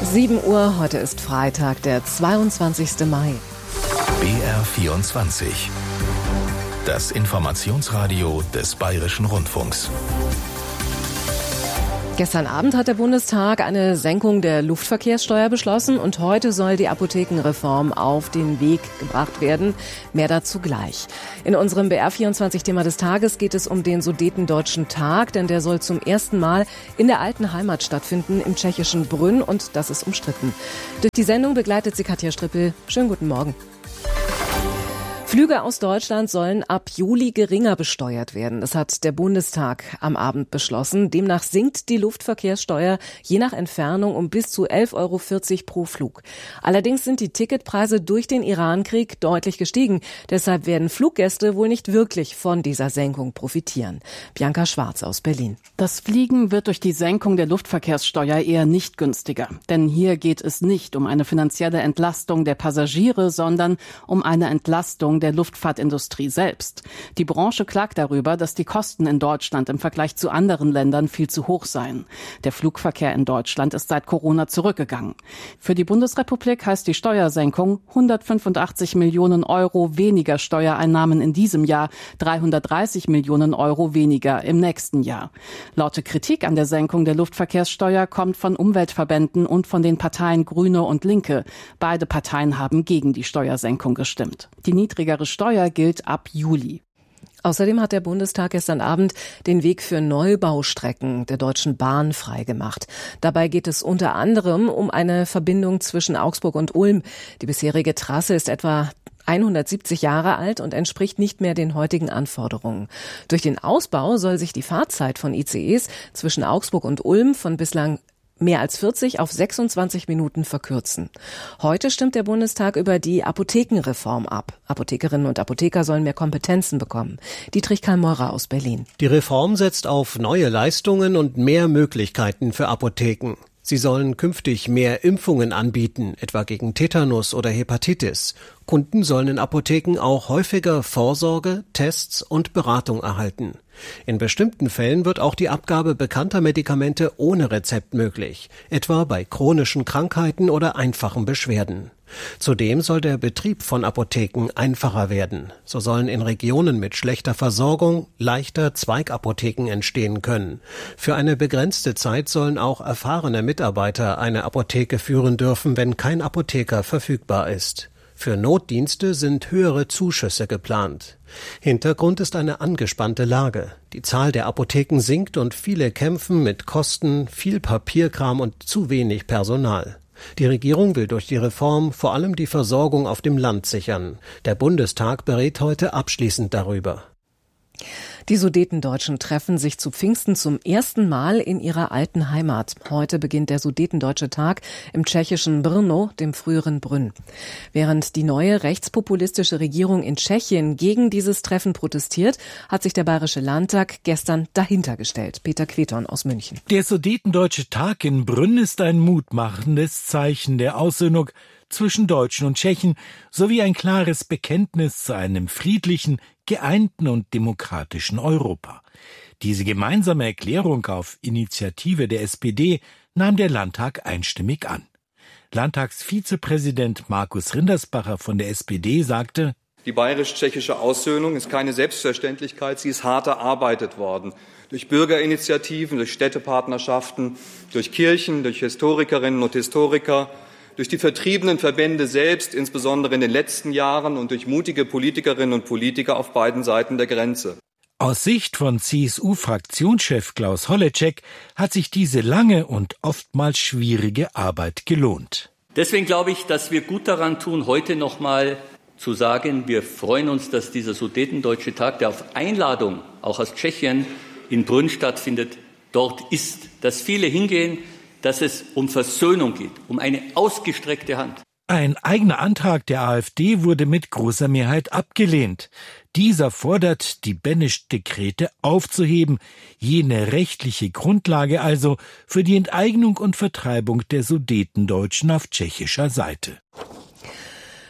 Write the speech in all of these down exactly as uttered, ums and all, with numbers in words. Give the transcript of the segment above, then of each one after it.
sieben Uhr, heute ist Freitag, der zweiundzwanzigste Mai. B R vierundzwanzig. Das Informationsradio des Bayerischen Rundfunks. Gestern Abend hat der Bundestag eine Senkung der Luftverkehrssteuer beschlossen und heute soll die Apothekenreform auf den Weg gebracht werden. Mehr dazu gleich. In unserem B R vierundzwanzig-Thema des Tages geht es um den Sudetendeutschen Tag, denn der soll zum ersten Mal in der alten Heimat stattfinden, im tschechischen Brünn, und das ist umstritten. Durch die Sendung begleitet sie Katja Strippel. Schönen guten Morgen. Flüge aus Deutschland sollen ab Juli geringer besteuert werden. Das hat der Bundestag am Abend beschlossen. Demnach sinkt die Luftverkehrssteuer je nach Entfernung um bis zu elf Euro vierzig pro Flug. Allerdings sind die Ticketpreise durch den Irankrieg deutlich gestiegen. Deshalb werden Fluggäste wohl nicht wirklich von dieser Senkung profitieren. Bianca Schwarz aus Berlin. Das Fliegen wird durch die Senkung der Luftverkehrssteuer eher nicht günstiger. Denn hier geht es nicht um eine finanzielle Entlastung der Passagiere, sondern um eine Entlastung der Luftfahrtindustrie selbst. Die Branche klagt darüber, dass die Kosten in Deutschland im Vergleich zu anderen Ländern viel zu hoch seien. Der Flugverkehr in Deutschland ist seit Corona zurückgegangen. Für die Bundesrepublik heißt die Steuersenkung hundertfünfundachtzig Millionen Euro weniger Steuereinnahmen in diesem Jahr, dreihundertdreißig Millionen Euro weniger im nächsten Jahr. Laute Kritik an der Senkung der Luftverkehrssteuer kommt von Umweltverbänden und von den Parteien Grüne und Linke. Beide Parteien haben gegen die Steuersenkung gestimmt. Die niedrigere Steuer gilt ab Juli. Außerdem hat der Bundestag gestern Abend den Weg für Neubaustrecken der Deutschen Bahn freigemacht. Dabei geht es unter anderem um eine Verbindung zwischen Augsburg und Ulm. Die bisherige Trasse ist etwa hundertsiebzig Jahre alt und entspricht nicht mehr den heutigen Anforderungen. Durch den Ausbau soll sich die Fahrzeit von I C Es zwischen Augsburg und Ulm von bislang mehr als vierzig auf sechsundzwanzig Minuten verkürzen. Heute stimmt der Bundestag über die Apothekenreform ab. Apothekerinnen und Apotheker sollen mehr Kompetenzen bekommen. Dietrich Kalmeurer aus Berlin. Die Reform setzt auf neue Leistungen und mehr Möglichkeiten für Apotheken. Sie sollen künftig mehr Impfungen anbieten, etwa gegen Tetanus oder Hepatitis. Kunden sollen in Apotheken auch häufiger Vorsorge, Tests und Beratung erhalten. In bestimmten Fällen wird auch die Abgabe bekannter Medikamente ohne Rezept möglich, etwa bei chronischen Krankheiten oder einfachen Beschwerden. Zudem soll der Betrieb von Apotheken einfacher werden. So sollen in Regionen mit schlechter Versorgung leichter Zweigapotheken entstehen können. Für eine begrenzte Zeit sollen auch erfahrene Mitarbeiter eine Apotheke führen dürfen, wenn kein Apotheker verfügbar ist. Für Notdienste sind höhere Zuschüsse geplant. Hintergrund ist eine angespannte Lage. Die Zahl der Apotheken sinkt und viele kämpfen mit Kosten, viel Papierkram und zu wenig Personal. Die Regierung will durch die Reform vor allem die Versorgung auf dem Land sichern. Der Bundestag berät heute abschließend darüber. Die Sudetendeutschen treffen sich zu Pfingsten zum ersten Mal in ihrer alten Heimat. Heute beginnt der Sudetendeutsche Tag im tschechischen Brno, dem früheren Brünn. Während die neue rechtspopulistische Regierung in Tschechien gegen dieses Treffen protestiert, hat sich der Bayerische Landtag gestern dahinter gestellt. Peter Queton aus München. Der Sudetendeutsche Tag in Brünn ist ein mutmachendes Zeichen der Aussöhnung zwischen Deutschen und Tschechen sowie ein klares Bekenntnis zu einem friedlichen, geeinten und demokratischen Europa. Diese gemeinsame Erklärung auf Initiative der S P D nahm der Landtag einstimmig an. Landtagsvizepräsident Markus Rindersbacher von der S P D sagte: Die bayerisch-tschechische Aussöhnung ist keine Selbstverständlichkeit, sie ist hart erarbeitet worden. Durch Bürgerinitiativen, durch Städtepartnerschaften, durch Kirchen, durch Historikerinnen und Historiker, durch die vertriebenen Verbände selbst, insbesondere in den letzten Jahren, und durch mutige Politikerinnen und Politiker auf beiden Seiten der Grenze. Aus Sicht von C S U-Fraktionschef Klaus Holleczek hat sich diese lange und oftmals schwierige Arbeit gelohnt. Deswegen glaube ich, dass wir gut daran tun, heute nochmal zu sagen, wir freuen uns, dass dieser Sudetendeutsche Tag, der auf Einladung auch aus Tschechien in Brünn stattfindet, dort ist. Dass viele hingehen, dass es um Versöhnung geht, um eine ausgestreckte Hand. Ein eigener Antrag der AfD wurde mit großer Mehrheit abgelehnt. Dieser fordert, die Benesch-Dekrete aufzuheben, jene rechtliche Grundlage also für die Enteignung und Vertreibung der Sudetendeutschen auf tschechischer Seite.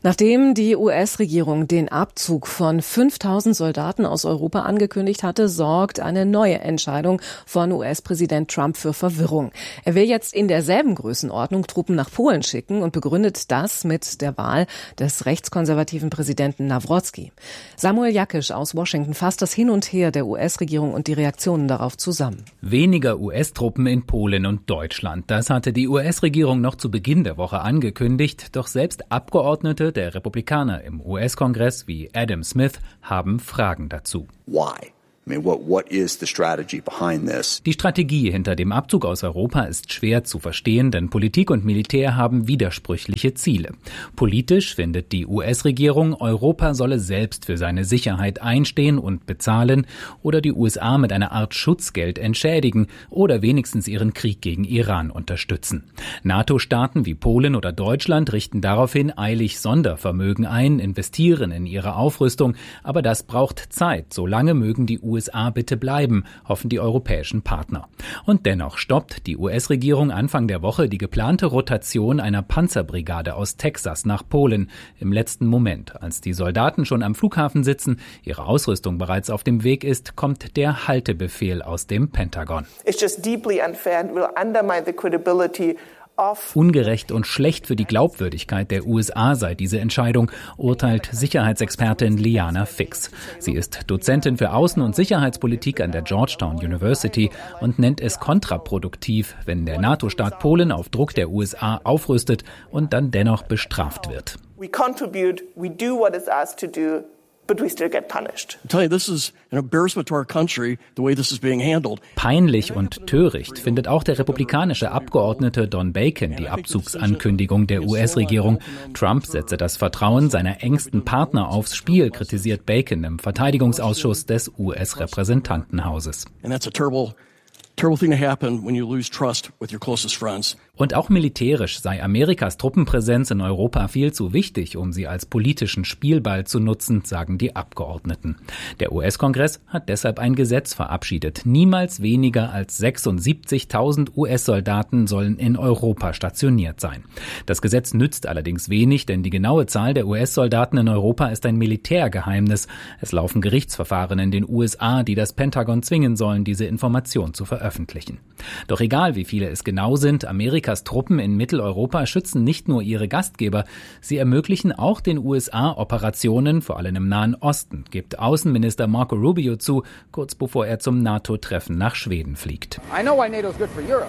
Nachdem die U S-Regierung den Abzug von fünftausend Soldaten aus Europa angekündigt hatte, sorgt eine neue Entscheidung von U S-Präsident Trump für Verwirrung. Er will jetzt in derselben Größenordnung Truppen nach Polen schicken und begründet das mit der Wahl des rechtskonservativen Präsidenten Nawrocki. Samuel Jakisch aus Washington fasst das Hin und Her der U S-Regierung und die Reaktionen darauf zusammen. Weniger U S-Truppen in Polen und Deutschland. Das hatte die U S-Regierung noch zu Beginn der Woche angekündigt. Doch selbst Abgeordnete der Republikaner im U S-Kongress wie Adam Smith haben Fragen dazu. Why? I mean, what, what is the strategy behind this? Die Strategie hinter dem Abzug aus Europa ist schwer zu verstehen, denn Politik und Militär haben widersprüchliche Ziele. Politisch findet die U S-Regierung, Europa solle selbst für seine Sicherheit einstehen und bezahlen oder die U S A mit einer Art Schutzgeld entschädigen oder wenigstens ihren Krieg gegen Iran unterstützen. NATO-Staaten wie Polen oder Deutschland richten daraufhin eilig Sondervermögen ein, investieren in ihre Aufrüstung, aber das braucht Zeit. Solange mögen die U S A bitte bleiben, hoffen die europäischen Partner. Und dennoch stoppt die U S-Regierung Anfang der Woche die geplante Rotation einer Panzerbrigade aus Texas nach Polen im letzten Moment. Als die Soldaten schon am Flughafen sitzen, ihre Ausrüstung bereits auf dem Weg ist, kommt der Haltebefehl aus dem Pentagon. It's just deeply unfair and will undermine the credibility. Ungerecht und schlecht für die Glaubwürdigkeit der U S A sei diese Entscheidung, urteilt Sicherheitsexpertin Liana Fix. Sie ist Dozentin für Außen- und Sicherheitspolitik an der Georgetown University und nennt es kontraproduktiv, wenn der NATO-Staat Polen auf Druck der U S A aufrüstet und dann dennoch bestraft wird. We contribute, we do what is asked to do. But we still get punished. I tell you, this is an embarrassment to our country, the way this is being handled. Peinlich und töricht findet auch der republikanische Abgeordnete Don Bacon die Abzugsankündigung der U S-Regierung. Trump setze das Vertrauen seiner engsten Partner aufs Spiel, kritisiert Bacon im Verteidigungsausschuss des U S-Repräsentantenhauses. And that's a terrible Terrible thing to happen when you lose trust with your closest friends. Und auch militärisch sei Amerikas Truppenpräsenz in Europa viel zu wichtig, um sie als politischen Spielball zu nutzen, sagen die Abgeordneten. Der U S-Kongress hat deshalb ein Gesetz verabschiedet. Niemals weniger als sechsundsiebzigtausend U S-Soldaten sollen in Europa stationiert sein. Das Gesetz nützt allerdings wenig, denn die genaue Zahl der U S-Soldaten in Europa ist ein Militärgeheimnis. Es laufen Gerichtsverfahren in den U S A, die das Pentagon zwingen sollen, diese Information zu veröffentlichen. Veröffentlichen. Doch egal, wie viele es genau sind, Amerikas Truppen in Mitteleuropa schützen nicht nur ihre Gastgeber, sie ermöglichen auch den U S A Operationen, vor allem im Nahen Osten, gibt Außenminister Marco Rubio zu, kurz bevor er zum NATO-Treffen nach Schweden fliegt. I know why NATO is good for Europe.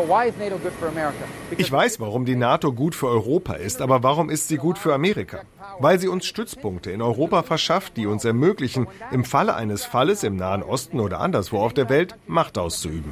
Ich weiß, warum die NATO gut für Europa ist, aber warum ist sie gut für Amerika? Weil sie uns Stützpunkte in Europa verschafft, die uns ermöglichen, im Falle eines Falles im Nahen Osten oder anderswo auf der Welt Macht auszuüben.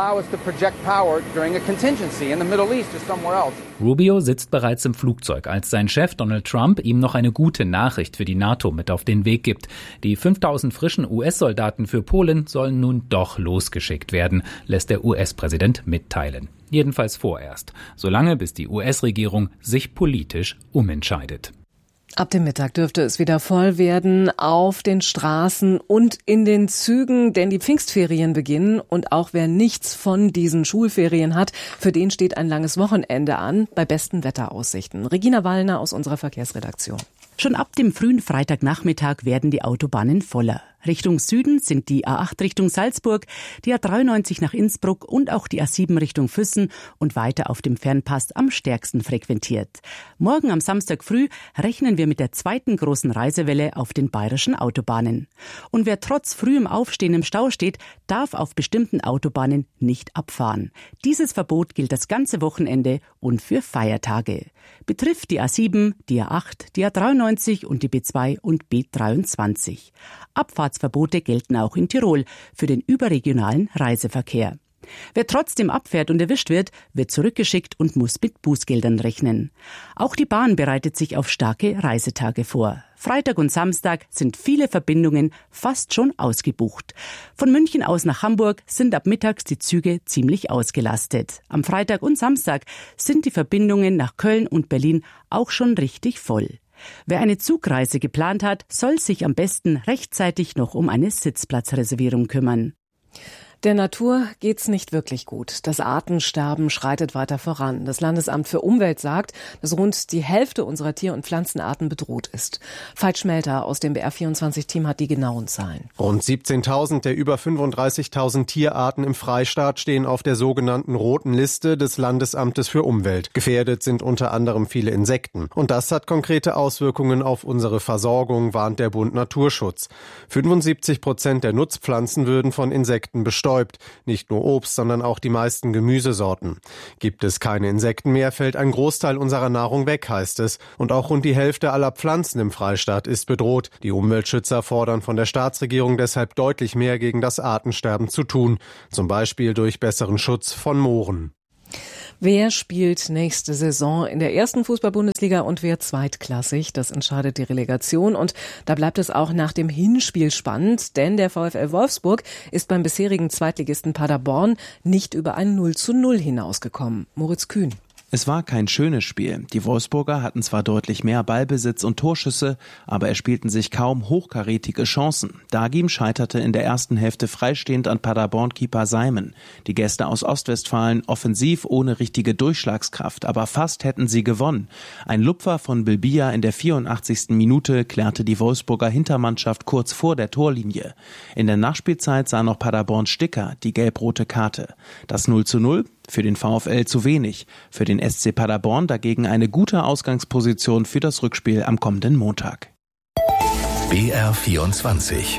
Rubio sitzt bereits im Flugzeug, als sein Chef Donald Trump ihm noch eine gute Nachricht für die NATO mit auf den Weg gibt. Die fünftausend frischen U S-Soldaten für Polen sollen nun doch losgeschickt werden, lässt der U S-Präsident mitteilen. Jedenfalls vorerst, solange bis die U S-Regierung sich politisch umentscheidet. Ab dem Mittag dürfte es wieder voll werden auf den Straßen und in den Zügen, denn die Pfingstferien beginnen und auch wer nichts von diesen Schulferien hat, für den steht ein langes Wochenende an, bei besten Wetteraussichten. Regina Wallner aus unserer Verkehrsredaktion. Schon ab dem frühen Freitagnachmittag werden die Autobahnen voller. Richtung Süden sind die A acht Richtung Salzburg, die A dreiundneunzig nach Innsbruck und auch die A sieben Richtung Füssen und weiter auf dem Fernpass am stärksten frequentiert. Morgen am Samstag früh rechnen wir mit der zweiten großen Reisewelle auf den bayerischen Autobahnen. Und wer trotz frühem Aufstehen im Stau steht, darf auf bestimmten Autobahnen nicht abfahren. Dieses Verbot gilt das ganze Wochenende und für Feiertage. Betrifft die A sieben, die A acht, die A dreiundneunzig und die B zwei und B dreiundzwanzig. Abfahrtsverbote gelten auch in Tirol für den überregionalen Reiseverkehr. Wer trotzdem abfährt und erwischt wird, wird zurückgeschickt und muss mit Bußgeldern rechnen. Auch die Bahn bereitet sich auf starke Reisetage vor. Freitag und Samstag sind viele Verbindungen fast schon ausgebucht. Von München aus nach Hamburg sind ab mittags die Züge ziemlich ausgelastet. Am Freitag und Samstag sind die Verbindungen nach Köln und Berlin auch schon richtig voll. Wer eine Zugreise geplant hat, soll sich am besten rechtzeitig noch um eine Sitzplatzreservierung kümmern. Der Natur geht's nicht wirklich gut. Das Artensterben schreitet weiter voran. Das Landesamt für Umwelt sagt, dass rund die Hälfte unserer Tier- und Pflanzenarten bedroht ist. Veit Schmelter aus dem B R vierundzwanzig-Team hat die genauen Zahlen. Rund siebzehntausend der über fünfunddreißigtausend Tierarten im Freistaat stehen auf der sogenannten roten Liste des Landesamtes für Umwelt. Gefährdet sind unter anderem viele Insekten. Und das hat konkrete Auswirkungen auf unsere Versorgung, warnt der Bund Naturschutz. fünfundsiebzig Prozent der Nutzpflanzen würden von Insekten bestäubt. Nicht nur Obst, sondern auch die meisten Gemüsesorten. Gibt es keine Insekten mehr, fällt ein Großteil unserer Nahrung weg, heißt es. Und auch rund die Hälfte aller Pflanzen im Freistaat ist bedroht. Die Umweltschützer fordern von der Staatsregierung deshalb deutlich mehr gegen das Artensterben zu tun. Zum Beispiel durch besseren Schutz von Mooren. Wer spielt nächste Saison in der ersten Fußball-Bundesliga und wer zweitklassig? Das entscheidet die Relegation. Und da bleibt es auch nach dem Hinspiel spannend, denn der VfL Wolfsburg ist beim bisherigen Zweitligisten Paderborn nicht über ein null zu null hinausgekommen. Moritz Kühn. Es war kein schönes Spiel. Die Wolfsburger hatten zwar deutlich mehr Ballbesitz und Torschüsse, aber erspielten sich kaum hochkarätige Chancen. Dagim scheiterte in der ersten Hälfte freistehend an Paderborn-Keeper Simon. Die Gäste aus Ostwestfalen offensiv ohne richtige Durchschlagskraft, aber fast hätten sie gewonnen. Ein Lupfer von Bilbia in der vierundachtzigsten Minute klärte die Wolfsburger Hintermannschaft kurz vor der Torlinie. In der Nachspielzeit sah noch Paderborn Sticker die gelb-rote Karte. Das null zu null? Für den VfL zu wenig. Für den S C Paderborn dagegen eine gute Ausgangsposition für das Rückspiel am kommenden Montag. B R vierundzwanzig.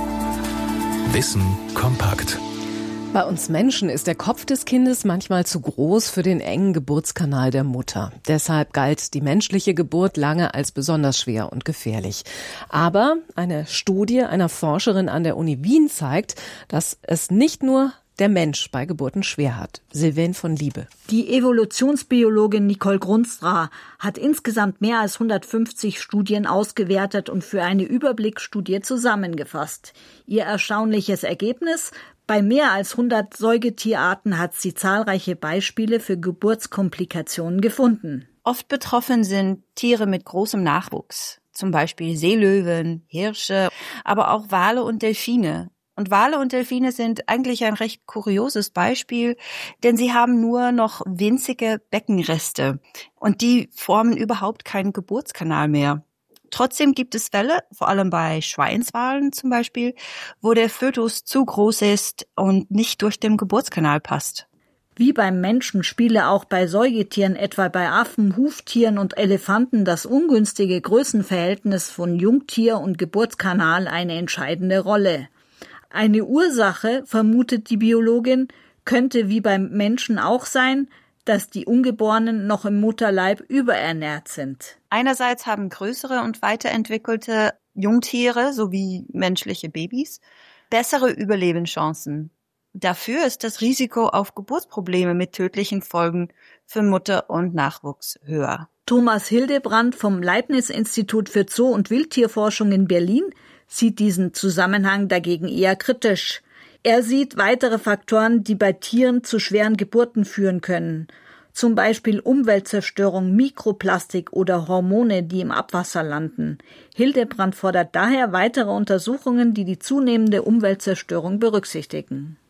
Wissen kompakt. Bei uns Menschen ist der Kopf des Kindes manchmal zu groß für den engen Geburtskanal der Mutter. Deshalb galt die menschliche Geburt lange als besonders schwer und gefährlich. Aber eine Studie einer Forscherin an der Uni Wien zeigt, dass es nicht nur der Mensch bei Geburten schwer hat. Sylvain von Liebe. Die Evolutionsbiologin Nicole Grunstra hat insgesamt mehr als hundertfünfzig Studien ausgewertet und für eine Überblicksstudie zusammengefasst. Ihr erstaunliches Ergebnis: Bei mehr als hundert Säugetierarten hat sie zahlreiche Beispiele für Geburtskomplikationen gefunden. Oft betroffen sind Tiere mit großem Nachwuchs, zum Beispiel Seelöwen, Hirsche, aber auch Wale und Delfine. Und Wale und Delfine sind eigentlich ein recht kurioses Beispiel, denn sie haben nur noch winzige Beckenreste und die formen überhaupt keinen Geburtskanal mehr. Trotzdem gibt es Fälle, vor allem bei Schweinswalen zum Beispiel, wo der Fötus zu groß ist und nicht durch den Geburtskanal passt. Wie beim Menschen spiele auch bei Säugetieren, etwa bei Affen, Huftieren und Elefanten, das ungünstige Größenverhältnis von Jungtier und Geburtskanal eine entscheidende Rolle. Eine Ursache, vermutet die Biologin, könnte wie beim Menschen auch sein, dass die Ungeborenen noch im Mutterleib überernährt sind. Einerseits haben größere und weiterentwickelte Jungtiere sowie menschliche Babys bessere Überlebenschancen. Dafür ist das Risiko auf Geburtsprobleme mit tödlichen Folgen für Mutter und Nachwuchs höher. Thomas Hildebrand vom Leibniz-Institut für Zoo- und Wildtierforschung in Berlin sieht diesen Zusammenhang dagegen eher kritisch. Er sieht weitere Faktoren, die bei Tieren zu schweren Geburten führen können. Zum Beispiel Umweltzerstörung, Mikroplastik oder Hormone, die im Abwasser landen. Hildebrand fordert daher weitere Untersuchungen, die die zunehmende Umweltzerstörung berücksichtigen.